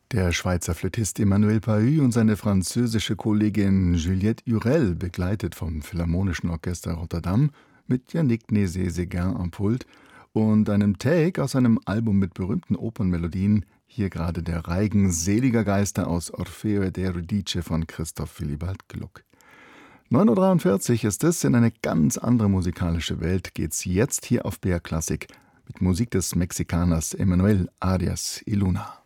Der Schweizer Flötist Emmanuel Pahud und seine französische Kollegin Juliette Hurel, begleitet vom Philharmonischen Orchester Rotterdam, mit Yannick Nézet-Séguin am Pult und einem Take aus einem Album mit berühmten Opernmelodien, hier gerade der Reigen seliger Geister aus Orfeo ed Euridice von Christoph Willibald Gluck. 9:43 Uhr ist es, in eine ganz andere musikalische Welt geht's jetzt hier auf BR Klassik mit Musik des Mexikaners Emanuel Arias y Luna.